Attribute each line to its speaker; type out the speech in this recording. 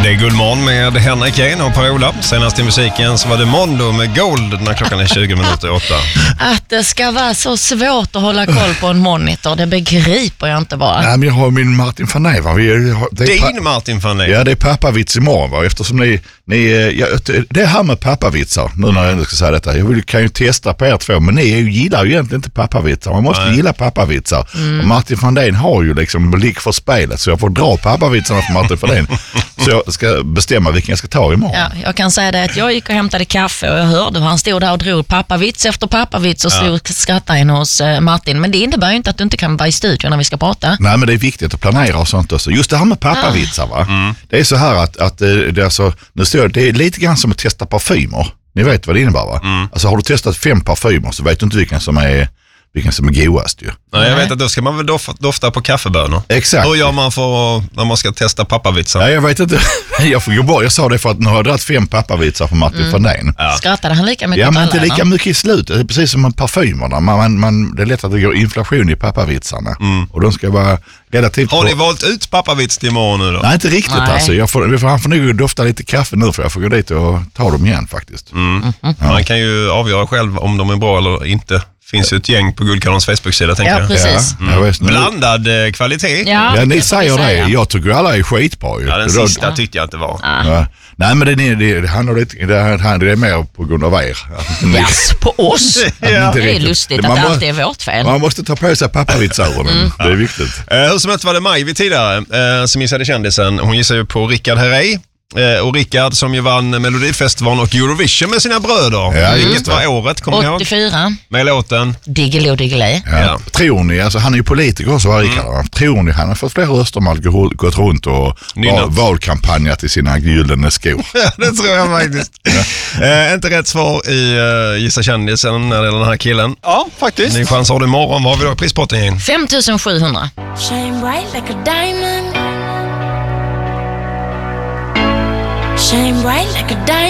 Speaker 1: Det är Guldmorgon med Henrik Jehn och Per-Ola. Senast i musiken så var det Mondo med Gold när klockan är 20:08.
Speaker 2: Att det ska vara så svårt att hålla koll på en monitor, det begriper jag inte bara.
Speaker 3: Nej, men jag har min Martin van Ney, va?
Speaker 1: Din Martin van Ney?
Speaker 3: Ja, det är pappavits imorgon, va? Eftersom det här med pappavitsar, nu när jag ändå ska säga detta, kan ju testa på er två, men ni gillar ju egentligen inte pappavitsar. Man måste gilla pappavitsar. Och Martin van Ney har ju liksom blick för spelet, så jag får dra pappavitsarna för Martin van Ney. Så jag ska bestämma vilken jag ska ta imorgon.
Speaker 2: Ja, jag kan säga det att jag gick och hämtade kaffe och jag hörde hur han stod där och drog pappavits efter pappavits och stod och skrattade in hos Martin. Men det innebär ju inte att du inte kan vara i studion när vi ska prata.
Speaker 3: Nej, men det är viktigt att planera och sånt också. Just det här med pappavitsar, va? Det är så här att det är alltså, nu står det är lite grann som att testa parfymer. Ni vet vad det innebär, va? Alltså har du testat 5 parfymer så vet du inte vilken som är godast ju.
Speaker 1: Nej, jag vet att då ska man väl dofta på kaffebönor.
Speaker 3: Exakt.
Speaker 1: Hur gör man när man ska testa pappavitsar?
Speaker 3: Ja, jag vet inte. Jag får gå bort. Jag sa det för att nu har jag dragit 5 pappavitsar från Martin van Ney.
Speaker 2: Skrattade han lika mycket?
Speaker 3: Ja, men inte lika mycket i slutet. Det är precis som med parfymerna. Det är lätt att det går inflation i pappavitsarna. Och de ska vara relativt...
Speaker 1: Har ni valt ut pappavits till imorgon nu då?
Speaker 3: Nej, inte riktigt.
Speaker 2: Nej.
Speaker 3: Alltså. Han får nog dofta lite kaffe nu för jag får gå dit och ta dem igen faktiskt.
Speaker 1: Man kan ju avgöra själv om de är bra eller inte. Finns ju ett gäng på Guldkanalens Facebook-sida, tänker jag.
Speaker 2: Precis.
Speaker 1: Blandad kvalitet.
Speaker 3: Ja, ni säger det. Jag tycker alla är skitbra.
Speaker 1: Ja, den sista tyckte jag inte var.
Speaker 3: Ja. Nej, men det handlar det är mer på grund av er.
Speaker 2: Yes, på oss. Det är lustigt att det alltid är vårt fel.
Speaker 3: Man måste ta på sig pappavitsöronen. Det är viktigt.
Speaker 1: Hur som helst var det Maj tidigare som gissade kändisen. Hon gissade ju på Rickard Herrey. Och Rickard som ju vann Melodifestivalen och Eurovision med sina bröder.
Speaker 3: Ja,
Speaker 1: Vilket var året, kommer ni ihåg?
Speaker 2: 84.
Speaker 1: Med låten
Speaker 2: Diggiloo Diggiley.
Speaker 3: Ja. Tror ni, alltså han är ju politiker också, var Rickard. Tror ni han har fått flera röster om att gått runt och valkampanjat i sina gyllene skor?
Speaker 1: Ja, det tror jag faktiskt. Inte rätt svar i Gissa kändisen när det gäller den här killen.
Speaker 4: Ja, faktiskt.
Speaker 1: Ny chans har du imorgon. Vad har vi då i prispotten igen?
Speaker 2: 5 700.
Speaker 5: Shine bright like a diamond. Shine bright like a diamond.